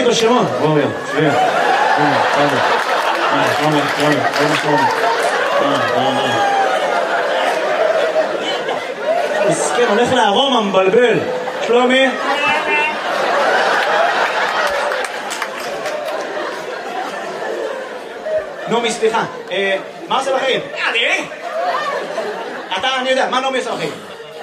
בשמות. בואו, שבי. שלומי. מסכן, הולך לארומה, מבלבל. שלומי. נעמי, סליחה. מה עושה בחיים? אני? אני יודע, מה נעמי עושה בחיים?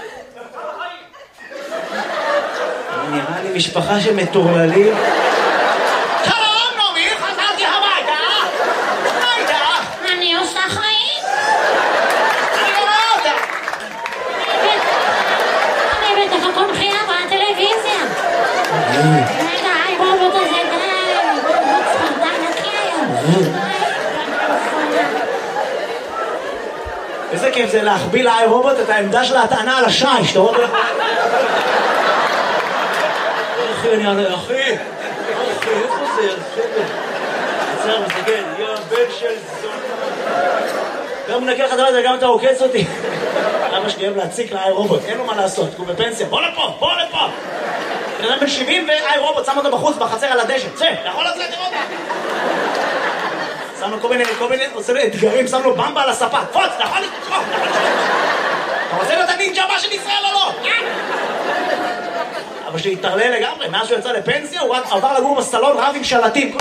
נראה לי משפחה של מטורללים. שלום, נעמי, חזרתי הביתה. אני עושה חיים? אני רואה אותה. אני בטח הכל בחינה בטלוויזיה. רגע, רובוט הזה די, רובוט ספרדן נקי היום. איזה כיף זה להחביא לאי רובוט את העמדה של ההטענה על השיש, אתה רואה? אחי, איפה זה? עצר, מסתכל, יא בן של זונה. גם מנקה לך דבר, גם אתה עוקץ אותי. אבא שלי אוהב להציק לאי רובוט, אין לו מה לעשות, הוא בפנסיה. בוא לפה! בן אדם בן 70 ואי רובוט, שם אותו בחוץ, בחצר על הדשא. צא, יכול לצאת, תראו אותה. שם לו כל מיני, עושה לו אתגרים, שם לו במבה על הספה. פוץ, אתה יכול לתחום. אתה רוצה להיות הנינג'ה הבא של ישראל או לא? אבא שלי התערלל לגמרי, מאז שהוא יצא לפנסיה, הוא רק עבר לגור בסלון רב עם שלטים.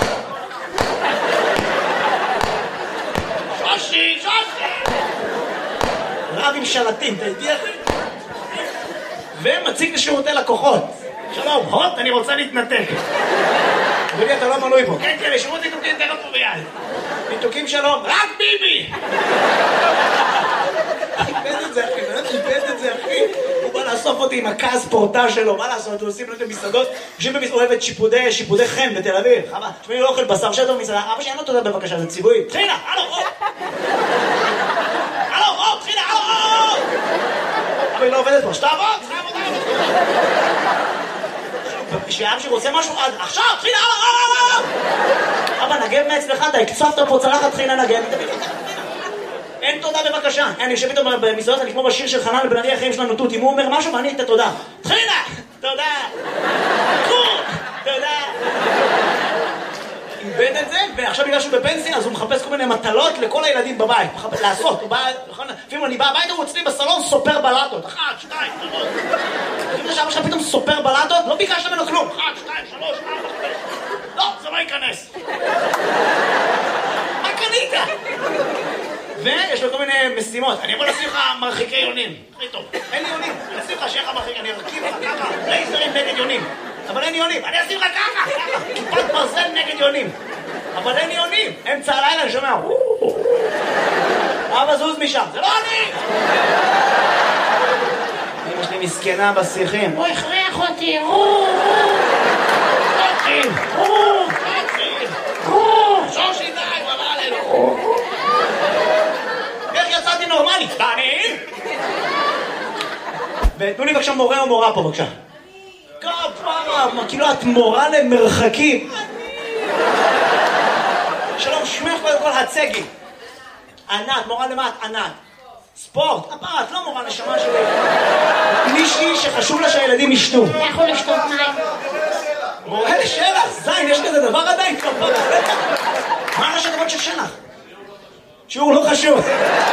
שושי! רב עם שלטים, אתה איתי אחי? ומציג לשירותי לקוחות. שלום, הוט, אני רוצה להתנתק. אדוני, אתה לא מנוי פה. כן, לשירות ניתוקים תן אותו ביד. ניתוקים שלום, רק ביבי! איבד את זה, אחי. הוא בא לאסוף אותי עם הכעס פורטה שלו, מה לעשות? הוא עושים לו את המסעדות. הוא אוהב את שיפודי חן בתל אביב. תשמעי, לא אוכל בשר שטר במסעדה. אבא שלי, אין לו תודה בבקשה, זה ציווי. תחילה, הלו, תחילה. אבל היא לא עובדת פה, שתעבוד. כשאבא שלי רוצה משהו, עכשיו, תחילה, אבא, נגב מעצמך, אתה הקצפת פה צלחת, תחילה נגב. אין תודה בבקשה. אני יושב איתו במסעדות, אני כמו בשיר של חנן לבן ארי, החיים שלנו תות. אם הוא אומר משהו ואני את התודה. תחילה! תודה! תודה! איבד את זה, ועכשיו בגלל שהוא בפנסיה, אז הוא מחפש כל מיני מטלות לכל הילדים בבית. לעשות, הוא בא, לפעמים אני בא הביתה, הוא אצלי בסלון סופר בלטות. 1, 2, 3. אם עכשיו עכשיו פתאום סופר בלטות, לא ביקשת ממנו כלום. 1, 2, 3, 4, 5. לא, זה לא ייכנס. מה קנית? ויש לו כל מיני משימות. אני יכול לשים לך מרחיקי יונים. הכי טוב. אין לי יונים. אני אשים לך שיהיה לך מרחיק. אני ארכיב לך ככה. לייזרים נגד יונים. אבל אין יונים. אני אשים לך ככה. כיפת ברזל נגד יונים. אבל אין יונים. אמצע הלילה אני שומע. אבא זוז משם. זה לא אני! אמא שלי מסכנה בשיחים. הוא הכריח אותי. שושי די, הוא עבר עלינו. איך יצאתי נורמלי? אני? ותנו לי בבקשה מורה או מורה פה בבקשה. כפרה, כאילו את מורה למרחקים. שלום, שמך קודם כל הצגי. ענת, מורה למה את ענת? ספורט, כפרה, את לא מורה נשמה שלי. מישהי שחשוב לה שהילדים ישתו. לכו לשתות מים. מורה לשלח, זין, יש כזה דבר עדיין כפרה. מה ראשי תיבות של שלח? שיעור לא חשוב.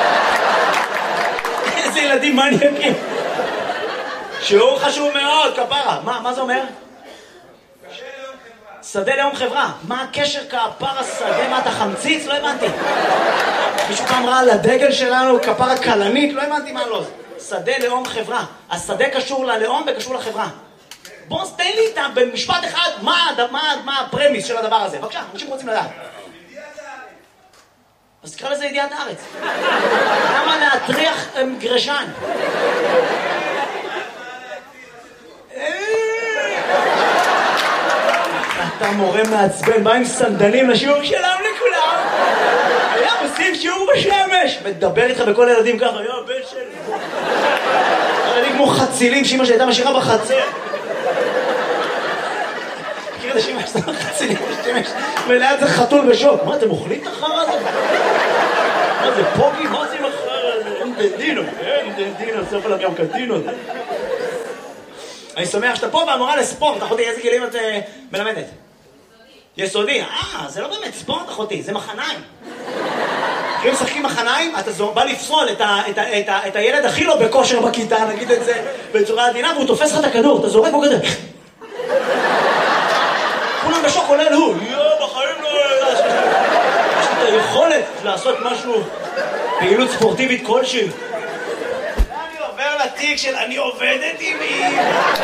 איזה ילדים מניאקים. שיעור חשוב מאוד, כפרה. מה זה אומר? שדה לאום חברה. מה הקשר כפרה שדה? מה אתה חמציץ? לא הבנתי. מישהו פעם ראה על הדגל שלנו כפרה קלנית? לא הבנתי מה לא. שדה לאום חברה. השדה קשור ללאום וקשור לחברה. בוא תן לי איתם במשפט אחד מה הפרמיס של הדבר הזה. בבקשה, אנשים רוצים לדעת. אז תקרא לזה ידיעת הארץ. למה להטריח גרשן? אתה מורה מעצבן, בא עם סנדלים לשיעור שלם לכולם. היה עושים שיעור בשמש. מדבר איתך בכל הילדים ככה, יו, בן של... ילדים כמו חצילים שאמא שהייתה משאירה בחצר. מכיר את השמש, זה חצילים בשמש. וליד זה חתול בשוק. מה, אתם אוכלים את החרא הזה? מה זה פוגי? מה זה עם החרא הזה? אין דינו, סוף עליו גם קדינו. אני שמח שאתה פה והמורה לספורט. אחותי, איזה כלים את מלמדת? יסודי. זה לא באמת ספורט, אחותי, זה מחניים. אם משחקים מחניים, אתה בא לפסול את הילד הכי לא בכושר בכיתה, נגיד את זה בצורה עדינה, והוא תופס לך את הכדור, אתה זורק בו כזה. כולם בשוק, כולל הוא. בחיים לא... יש לי את היכולת לעשות משהו, פעילות ספורטיבית כלשהי. אני עובר לתיק של אני עובדת עם מי.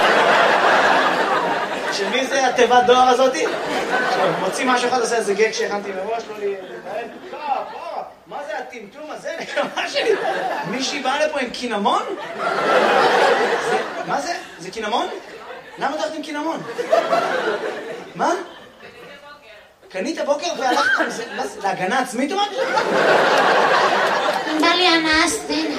של מי זה התיבת דואר הזאתי? מוציא משהו אחד, עושה איזה גג שהכנתי מראש, לא לי... מה זה הטמטום הזה? נקמה שלי? מישהי באה לפה עם קינמון? מה זה? זה קינמון? למה הולכת עם קינמון? מה? קנית הבוקר והלכת עם זה? להגנה עצמית או משהו? בא לי אנסתי.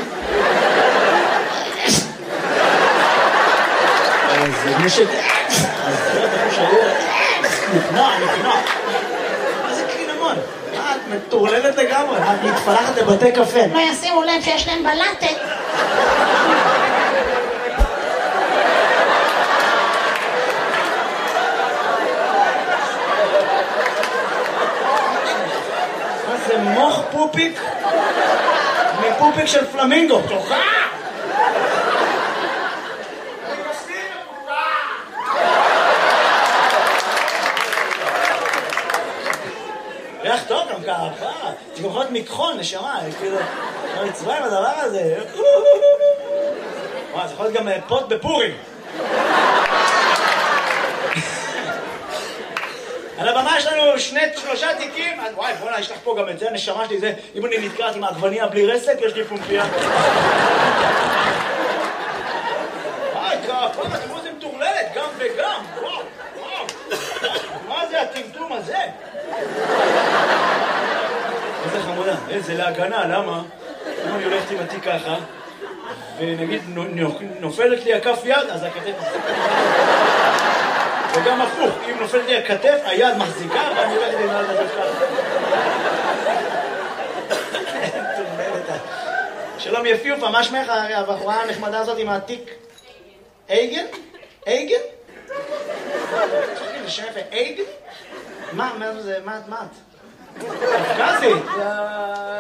זה נשק... אז זה אתה חושב נפנוע. מה זה קינמון? את מטורללת לגמרי, את מתפלחת לבתי קפה. לא ישימו לב שיש להם בלטת. מה זה מוח פופיק? מפופיק של פלמינגו. תוכה! ריח טוב גם ככה, זה יכול להיות מכחול, נשמה, כאילו, מצווה עם הדבר הזה. וואי, זה יכול להיות גם פוט בפורים. על הבמה יש לנו 3 תיקים, וואי, בוא'נה, יש לך פה גם את זה, הנשמה שלי זה, אם אני נתקעת עם העגבניה בלי רסק, יש לי פומפייה. וואי, כפה, תראו איזה מטורללת, גם וגם, וואו. מה זה הטמטום הזה? איזה חמודה, איזה להגנה, למה? אם אני הולכת עם התיק ככה, ונגיד נופלת לי הכף יד, אז הכתף מחזיקה. וגם הפוך, אם נופלת לי הכתף, היד מחזיקה, ואני הולכת עם היד הזה ככה. שלום יפיופה, מה שמך הבחורה הנחמדה הזאת עם התיק? אייגן? אייגן? צריכים לשם יפה, אייגן? מה את? קפקזית?